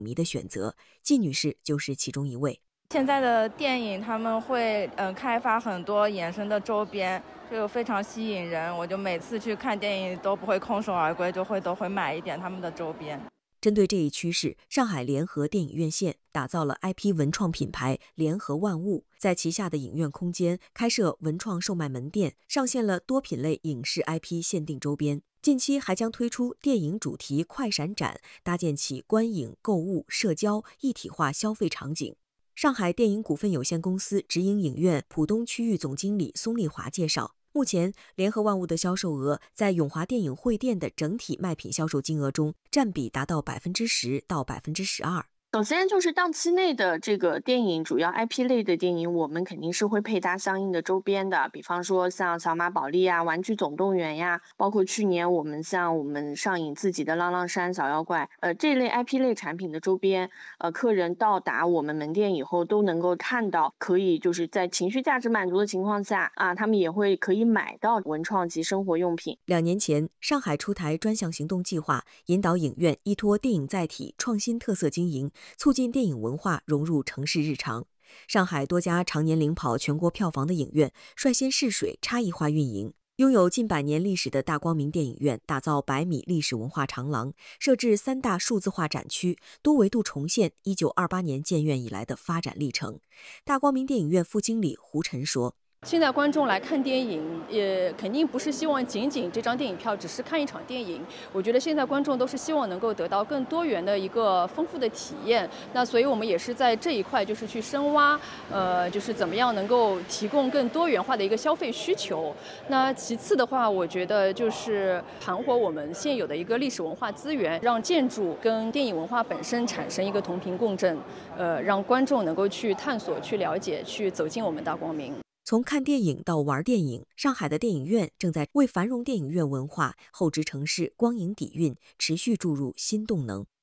迷的选择，季女士就是其中一位。 现在的电影他们会开发很多衍生的周边，就非常吸引人。我就每次去看电影都不会空手而归，都会买一点他们的周边。 针对这一趋势，上海联合电影院线打造了 IP 文创品牌联合万物，在旗下的影院空间开设文创售卖门店，上线了多品类影视 IP 限定周边。近期还将推出电影主题快闪展，搭建起观影、购物、社交一体化消费场景。上海电影股份有限公司直营影院浦东区域总经理宋丽华介绍，目前，联合万物的销售额在永华电影汇店的整体卖品销售金额中占比达到10%到12%。 首先就是档期内的这个电影，主要 IP 类的电影，我们肯定是会配搭相应的周边的，比方说像小马宝莉呀、玩具总动员呀，包括去年我们上映自己的浪浪山小妖怪，这类 IP 类产品的周边，客人到达我们门店以后都能够看到，可以就是在情绪价值满足的情况下啊，他们也会可以买到文创及生活用品。 2年前，上海出台专项行动计划，引导影院依托电影载体创新特色经营，促进电影文化融入城市日常。上海多家常年领跑全国票房的影院率先试水差异化运营。拥有近100年历史的大光明电影院打造100米历史文化长廊，设置3大数字化展区，多维度重现1928年建院以来的发展历程。大光明电影院副经理胡晨说， 现在观众来看电影，也肯定不是希望仅仅这张电影票只是看一场电影。我觉得现在观众都是希望能够得到更多元的一个丰富的体验。那所以我们也是在这一块就是去深挖，就是怎么样能够提供更多元化的一个消费需求。那其次的话，我觉得就是盘活我们现有的一个历史文化资源，让建筑跟电影文化本身产生一个同频共振，让观众能够去探索、去了解、去走进我们大光明。 从看电影到玩电影，上海的电影院正在为繁荣电影院文化、厚植城市光影底蕴持续注入新动能。